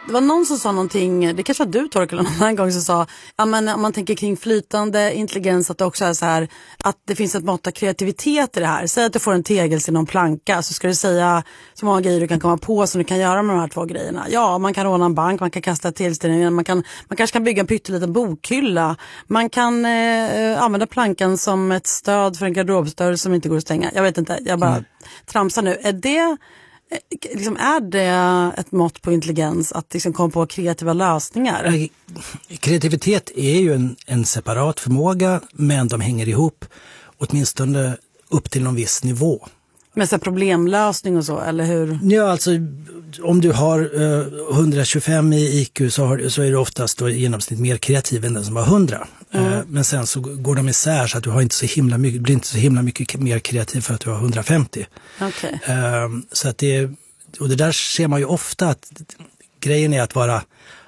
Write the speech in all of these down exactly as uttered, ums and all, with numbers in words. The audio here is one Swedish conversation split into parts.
Det var någon som sa någonting, det kanske var du Torkel någon annan gång som sa, ja men om man tänker kring flytande intelligens att det också är så här, att det finns ett mått av kreativitet i det här. Säg att du får en tegel till någon planka, så ska du säga så många grejer du kan komma på som du kan göra med de här två grejerna. Ja, man kan råna en bank, man kan kasta tillställningen, man kan man kanske kan bygga en pytteliten bokhylla. Man kan eh, använda plankan som ett stöd för en garderobsdörr som inte går att stänga. Jag vet inte, jag bara mm. tramsar nu. Är det Liksom, är det ett mått på intelligens att liksom komma på kreativa lösningar? Kreativitet är ju en, en separat förmåga, men de hänger ihop åtminstone upp till någon viss nivå. Med så problemlösning och så, eller hur? Ja, alltså om du har uh, hundratjugofem i I Q så, har, så är du oftast då i genomsnitt mer kreativ än den som har hundra. Mm. Uh, men sen så går de isär så att du har inte så himla mycket, blir inte så himla mycket mer kreativ för att du har hundrafemtio. Okay. Uh, så att det, och det där ser man ju ofta att grejen är att vara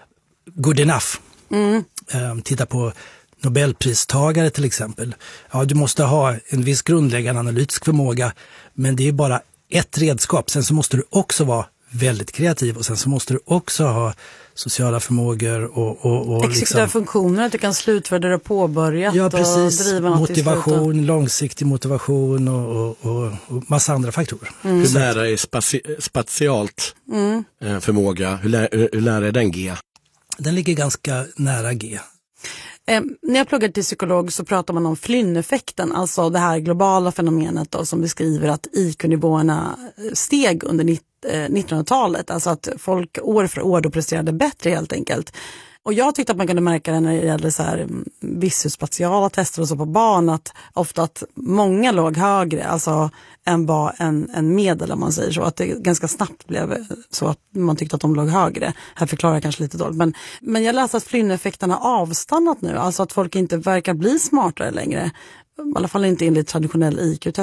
good enough. Mm. Uh, titta på Nobelpristagare till exempel. Ja, du måste ha en viss grundläggande analytisk förmåga, men det är bara ett redskap. Sen så måste du också vara väldigt kreativ och sen så måste du också ha sociala förmågor och, och, och exekutiva liksom, funktioner, att du kan slutföra det du påbörjat. Ja, precis. Och driva något motivation, långsiktig motivation och, och, och, och massa andra faktorer. Mm. Hur nära är spaci- spatialt mm. förmåga? Hur, lä- hur nära är den G? Den ligger ganska nära G. Eh, när jag pluggade till psykolog så pratar man om Flynn-effekten, alltså det här globala fenomenet då, som beskriver att I Q-nivåerna steg under nittonhundratalet, alltså att folk år för år då presterade bättre helt enkelt. Och jag tyckte att man kunde märka det när det gällde så här visuspatiala tester och så på barn, att ofta att många låg högre, alltså än vad en, en medel om man säger så, att det ganska snabbt blev så att man tyckte att de låg högre. Här förklarar jag kanske lite dåligt, men, men jag läste att Flynn-effekten har avstannat nu, alltså att folk inte verkar bli smartare längre, i alla fall inte enligt traditionell I Q-test.